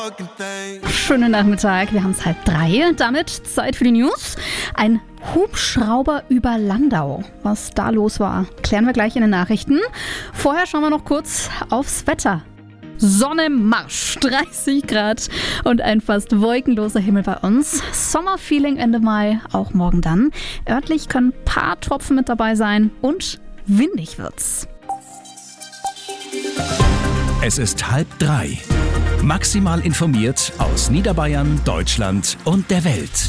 Schönen Nachmittag, wir haben es 2:30. Damit Zeit für die News. Ein Hubschrauber über Landau. Was da los war, klären wir gleich in den Nachrichten. Vorher schauen wir noch kurz aufs Wetter. Sonne im Marsch, 30 Grad und ein fast wolkenloser Himmel bei uns. Sommerfeeling Ende Mai, auch morgen dann. Örtlich können ein paar Tropfen mit dabei sein und windig wird's. Es ist 2:30. Maximal informiert aus Niederbayern, Deutschland und der Welt.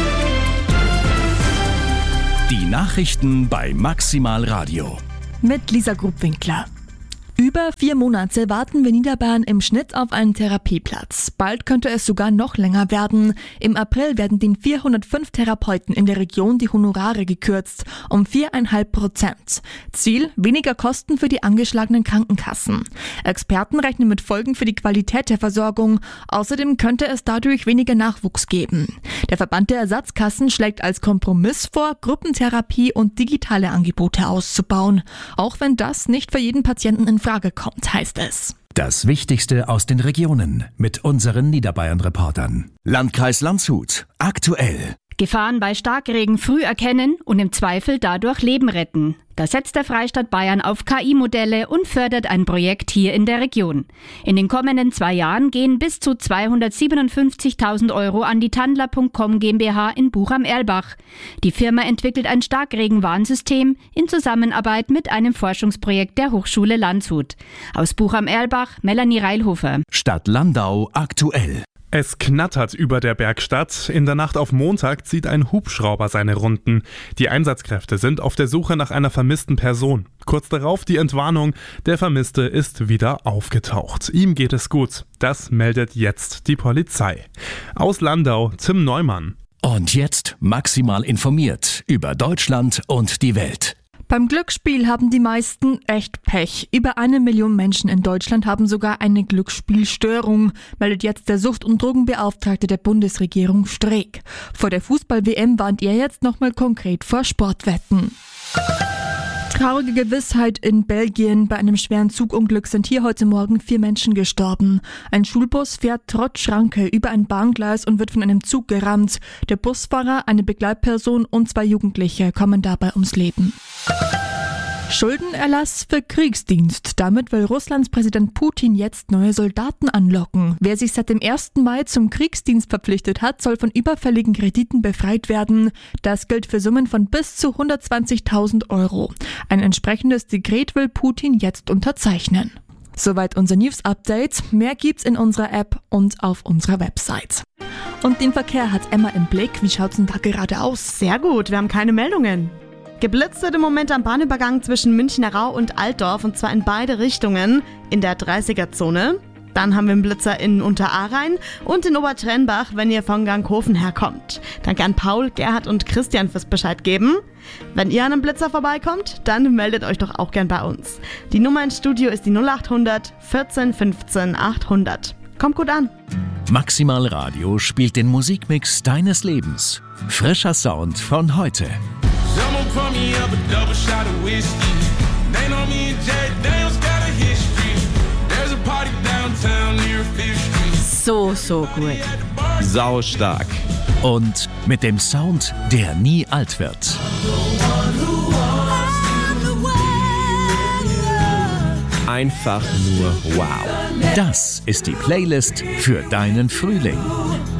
Die Nachrichten bei Maximal Radio. Mit Lisa Grubwinkler. Über 4 Monate warten wir Niederbayern im Schnitt auf einen Therapieplatz. Bald könnte es sogar noch länger werden. Im April werden den 405 Therapeuten in der Region die Honorare gekürzt, um 4,5%. Ziel: weniger Kosten für die angeschlagenen Krankenkassen. Experten rechnen mit Folgen für die Qualität der Versorgung. Außerdem könnte es dadurch weniger Nachwuchs geben. Der Verband der Ersatzkassen schlägt als Kompromiss vor, Gruppentherapie und digitale Angebote auszubauen. Auch wenn das nicht für jeden Patienten in Frage kommt, heißt es. Das Wichtigste aus den Regionen mit unseren Niederbayern-Reportern. Landkreis Landshut. Aktuell. Gefahren bei Starkregen früh erkennen und im Zweifel dadurch Leben retten. Da setzt der Freistaat Bayern auf KI-Modelle und fördert ein Projekt hier in der Region. In den kommenden 2 Jahren gehen bis zu 257.000 Euro an die Tandler.com GmbH in Buch am Erlbach. Die Firma entwickelt ein Starkregenwarnsystem in Zusammenarbeit mit einem Forschungsprojekt der Hochschule Landshut. Aus Buch am Erlbach, Melanie Reilhofer. Stadt Landau aktuell. Es knattert über der Bergstadt. In der Nacht auf Montag zieht ein Hubschrauber seine Runden. Die Einsatzkräfte sind auf der Suche nach einer vermissten Person. Kurz darauf die Entwarnung: der Vermisste ist wieder aufgetaucht. Ihm geht es gut. Das meldet jetzt die Polizei. Aus Landau, Tim Neumann. Und jetzt maximal informiert über Deutschland und die Welt. Beim Glücksspiel haben die meisten echt Pech. Über 1 Million Menschen in Deutschland haben sogar eine Glücksspielstörung, meldet jetzt der Sucht- und Drogenbeauftragte der Bundesregierung Streeck. Vor der Fußball-WM warnt er jetzt nochmal konkret vor Sportwetten. Traurige Gewissheit in Belgien. Bei einem schweren Zugunglück sind hier heute Morgen 4 Menschen gestorben. Ein Schulbus fährt trotz Schranke über ein Bahngleis und wird von einem Zug gerammt. Der Busfahrer, eine Begleitperson und 2 Jugendliche kommen dabei ums Leben. Schuldenerlass für Kriegsdienst. Damit will Russlands Präsident Putin jetzt neue Soldaten anlocken. Wer sich seit dem 1. Mai zum Kriegsdienst verpflichtet hat, soll von überfälligen Krediten befreit werden. Das gilt für Summen von bis zu 120.000 Euro. Ein entsprechendes Dekret will Putin jetzt unterzeichnen. Soweit unser News-Update. Mehr gibt's in unserer App und auf unserer Website. Und den Verkehr hat Emma im Blick. Wie schaut's denn da gerade aus? Sehr gut, wir haben keine Meldungen. Geblitzt wird im Moment am Bahnübergang zwischen Münchner Rau und Altdorf, und zwar in beide Richtungen in der 30er-Zone. Dann haben wir einen Blitzer in Unterahrein und in Obertrennbach, wenn ihr von Ganghofen herkommt. Danke an Paul, Gerhard und Christian fürs Bescheid geben. Wenn ihr an einem Blitzer vorbeikommt, dann meldet euch doch auch gern bei uns. Die Nummer ins Studio ist die 0800 14 15 800. Kommt gut an. Maximal Radio spielt den Musikmix deines Lebens. Frischer Sound von heute. Someone pour me up a double shot of whiskey. They know me and Jack Daniels got a history. There's a party downtown near Fifth Street. So gut. Saustark. Und mit dem Sound, der nie alt wird. Einfach nur wow. Das ist die Playlist für deinen Frühling.